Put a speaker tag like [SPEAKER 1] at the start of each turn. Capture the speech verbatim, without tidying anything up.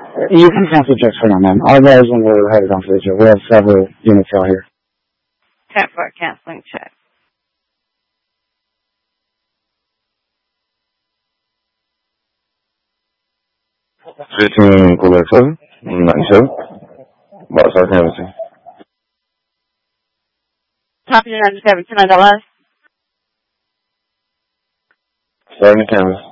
[SPEAKER 1] You can cancel checks for now, ma'am. Our guys won't go ahead on for the check. We have several units out here.
[SPEAKER 2] ten four canceling check.
[SPEAKER 3] fifteen Quebec seven, ninety-seven. Box our canvassing.
[SPEAKER 2] Copy ninety-seven, two nine dollars.
[SPEAKER 3] Starting the canvas.